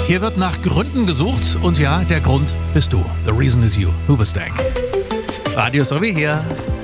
Hier wird nach Gründen gesucht und ja, der Grund bist du. The reason is you. Hoobastank. Radio Sowie hier.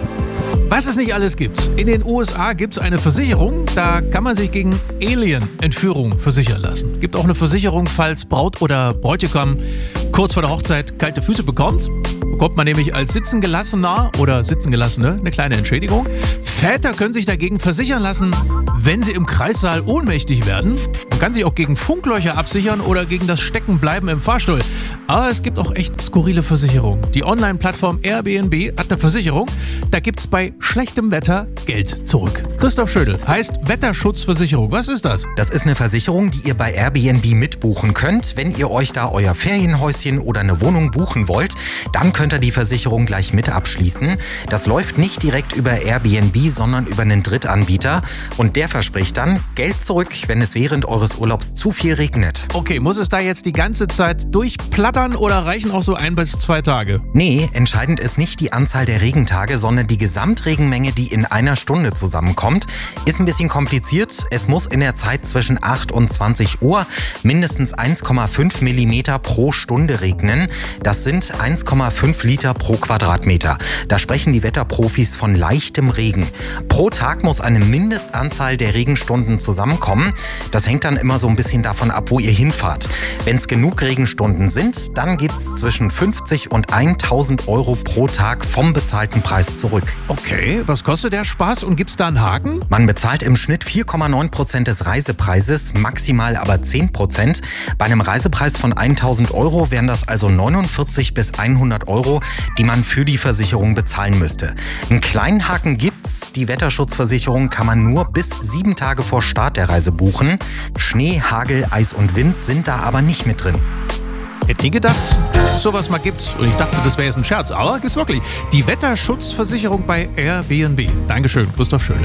Was es nicht alles gibt. In den USA gibt es eine Versicherung, da kann man sich gegen Alien-Entführung versichern lassen. Gibt auch eine Versicherung, falls Braut oder Bräutigam kurz vor der Hochzeit kalte Füße bekommt. Bekommt man nämlich als Sitzengelassener oder Sitzengelassene eine kleine Entschädigung. Väter können sich dagegen versichern lassen, wenn sie im Kreissaal ohnmächtig werden. Man kann sich auch gegen Funklöcher absichern oder gegen das Steckenbleiben im Fahrstuhl. Aber es gibt auch echt skurrile Versicherungen. Die Online-Plattform Airbnb hat eine Versicherung. Da gibt's bei schlechtem Wetter Geld zurück. Christoph Schödel, heißt Wetterschutzversicherung. Was ist das? Das ist eine Versicherung, die ihr bei Airbnb mitbuchen könnt. Wenn ihr euch da euer Ferienhäuschen oder eine Wohnung buchen wollt, dann könnt ihr die Versicherung gleich mit abschließen. Das läuft nicht direkt über Airbnb, sondern über einen Drittanbieter. Und der verspricht dann Geld zurück, wenn es während eures Urlaubs zu viel regnet. Okay, muss es da jetzt die ganze Zeit durchplattern oder reichen auch so 1 bis 2 Tage? Nee, entscheidend ist nicht die Anzahl der Regentage, sondern die Gesamtregenmenge, die in einer Stunde zusammenkommt. Ist ein bisschen kompliziert. Es muss in der Zeit zwischen 8 und 20 Uhr mindestens 1,5 Millimeter pro Stunde regnen. Das sind 1,5 Liter pro Quadratmeter. Da sprechen die Wetterprofis von leichtem Regen. Pro Tag muss eine Mindestanzahl der Regenstunden zusammenkommen. Das hängt dann immer so ein bisschen davon ab, wo ihr hinfahrt. Wenn es genug Regenstunden sind, dann gibt es zwischen 50 und 1.000 Euro pro Tag vom bezahlten Preis zurück. Okay, was kostet der Spaß und gibt's da einen Haken? Man bezahlt im Schnitt 4,9% des Reisepreises, maximal aber 10%. Bei einem Reisepreis von 1.000 Euro wären das also 49 bis 100 Euro, die man für die Versicherung bezahlen müsste. Einen kleinen Haken gibt's. Die Wetterschutzversicherung kann man nur bis 7 Tage vor Start der Reise buchen. Schnee, Hagel, Eis und Wind sind da aber nicht mit drin. Hätte nie gedacht, dass es sowas mal gibt. Und ich dachte, das wäre jetzt ein Scherz. Aber gibt's wirklich. Die Wetterschutzversicherung bei Airbnb. Dankeschön, Christoph Schödel.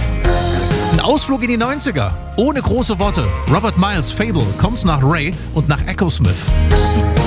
Ein Ausflug in die 90er. Ohne große Worte. Robert Miles' Fable kommt nach Ray und nach Echosmith.